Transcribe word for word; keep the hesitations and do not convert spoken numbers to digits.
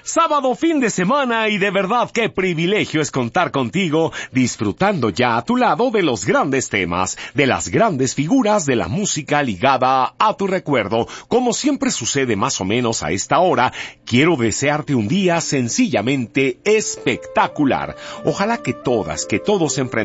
Sábado, fin de semana, y de verdad qué privilegio es contar contigo, disfrutando ya a tu lado de los grandes temas, de las grandes figuras de la música ligada a tu recuerdo. Como siempre sucede más o menos a esta hora, quiero desearte un día sencillamente espectacular. Ojalá que todas, que todos emprendamos